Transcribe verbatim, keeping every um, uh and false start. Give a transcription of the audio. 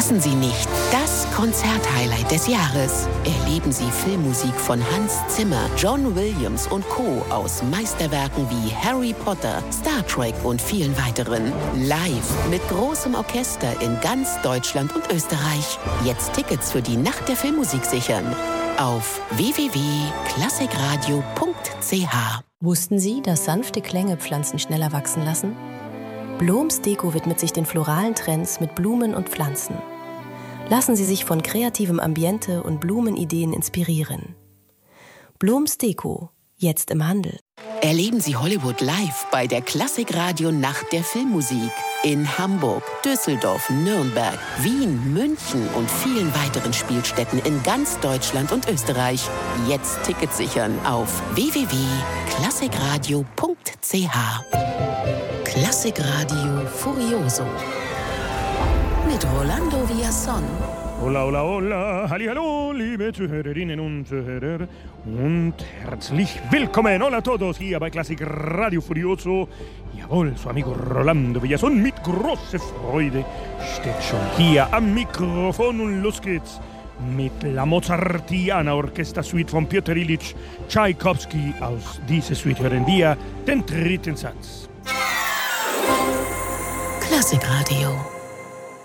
Verpassen Sie nicht das Konzerthighlight des Jahres. Erleben Sie Filmmusik von Hans Zimmer, John Williams und Co. aus Meisterwerken wie Harry Potter, Star Trek und vielen weiteren. Live mit großem Orchester in ganz Deutschland und Österreich. Jetzt Tickets für die Nacht der Filmmusik sichern. Auf w w w punkt klassikradio punkt c h. Wussten Sie, dass sanfte Klänge Pflanzen schneller wachsen lassen? Bloms Deko widmet sich den floralen Trends mit Blumen und Pflanzen. Lassen Sie sich von kreativem Ambiente und Blumenideen inspirieren. Bloms Deko, jetzt im Handel. Erleben Sie Hollywood live bei der Klassikradio Nacht der Filmmusik in Hamburg, Düsseldorf, Nürnberg, Wien, München und vielen weiteren Spielstätten in ganz Deutschland und Österreich. Jetzt Tickets sichern auf w w w punkt klassikradio punkt c h. Klassikradio Furioso mit Rolando Villazón. Hola, hola, hola, hallihallo, liebe Zuhörerinnen und Zuhörer und herzlich willkommen, hola a todos, hier bei Klassik Radio Furioso. Jawohl, su amigo Rolando Villazón mit großer Freude steht schon hier am Mikrofon und los geht's mit La Mozartiana Orchester Suite von Piotr Ilyich Tschaikowski. Aus dieser Suite hören wir den dritten Satz. Klassikradio.